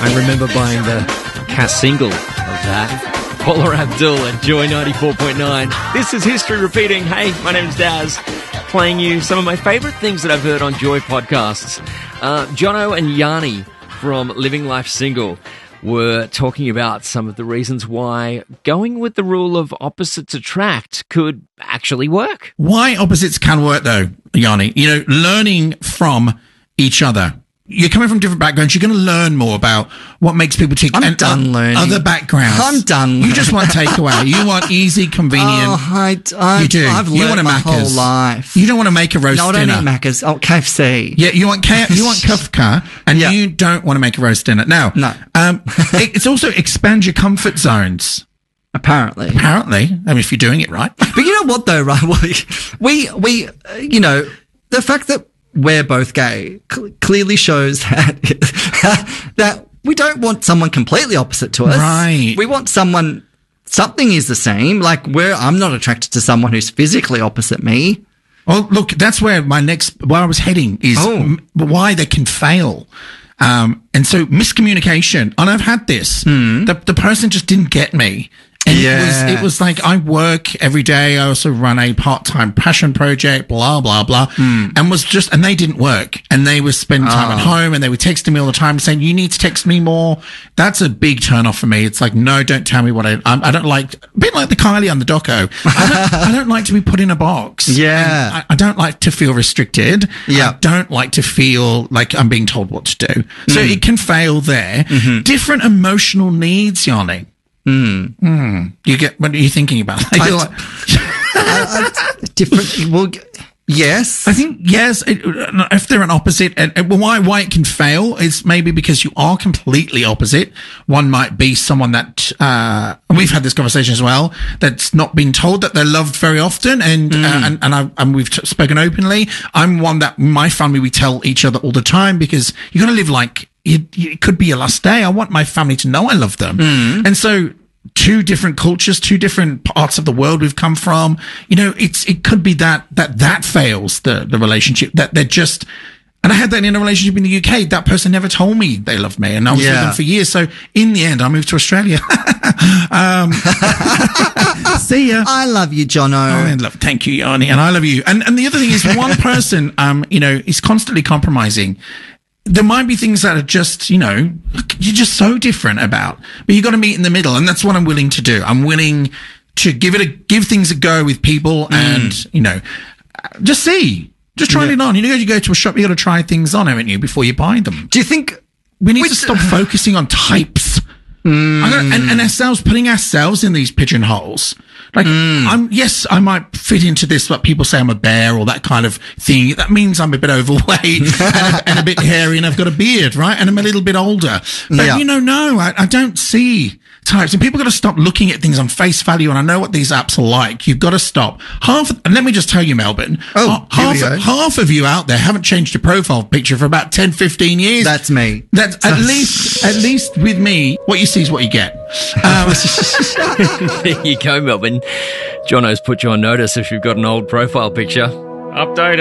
I remember buying the cassette single of that. Paula Abdul at Joy 94.9. This is History Repeating. Hey, my name's Daz, playing you some of my favourite things that I've heard on Joy podcasts. Jono and Yanni from Living Life Single were talking about some of the reasons why going with the rule of opposites attract could actually work. Why opposites can work, though, Yanni. You know, learning from each other. You're coming from different backgrounds. You're going to learn more about what makes people tick. I'm done learning. Other backgrounds. I'm done learning. You just want takeaway. You want easy, convenient. You do. I've you learned want a my Macca's. whole life. You don't want to make a roast no, I dinner. don't eat Macca's. Oh, KFC. Yeah, you want Kafka, and you don't want to make a roast dinner. Now, it's also expand your comfort zones. Apparently. I mean, if you're doing it right. But you know what, though, right? We you know, the fact that we're both gay clearly shows that we don't want someone completely opposite to us. Right. We want something is the same. Like I'm not attracted to someone who's physically opposite me. Well, look, that's where where I was heading is why they can fail. And so miscommunication, and I've had this, the person just didn't get me. And it was like, I work every day. I also run a part-time passion project, blah, blah, blah. And they didn't work. And they were spending time at home and they were texting me all the time saying, you need to text me more. That's a big turn off for me. It's like, no, don't tell me what I don't like, a bit like the Kylie on the doco. I don't like to be put in a box. Yeah. I don't like to feel restricted. Yeah. I don't like to feel like I'm being told what to do. So it can fail there. Different emotional needs, Yanni. You get, what are you thinking about? Different. Well, yes. I think, yes, if they're an opposite, and why it can fail is maybe because you are completely opposite. One might be someone that, we've had this conversation as well, that's not been told that they're loved very often, and we've spoken openly. I'm one that my family, we tell each other all the time, because you're going to live like, it could be your last day. I want my family to know I love them. And so, two different cultures, two different parts of the world we've come from. You know, it could be that fails the relationship, that they're just, and I had that in a relationship in the UK. That person never told me they loved me, and I was with them for years. So in the end, I moved to Australia. See ya. I love you, Jono. Thank you, Yanni, and I love you. And the other thing is, one person, is constantly compromising. There might be things that are just, you're just so different about, but you got to meet in the middle. And that's what I'm willing to do. I'm willing to give things a go with people and, just try it on. You go to a shop, you got to try things on, haven't you, before you buy them. Do you think we need to stop focusing on types? And ourselves, putting ourselves in these pigeonholes. Like, I might fit into this, what people say I'm a bear or that kind of thing. That means I'm a bit overweight and a bit hairy and I've got a beard, right? And I'm a little bit older. But, I don't see types. And people got to stop looking at things on face value. And I know what these apps are like. You've got to stop. And let me just tell you, Melbourne, half of you out there haven't changed your profile picture for about 10, 15 years. That's me. That's at least with me, what you see is what you get. There you go, Melbourne. Jono's put you on notice if you've got an old profile picture. Update it.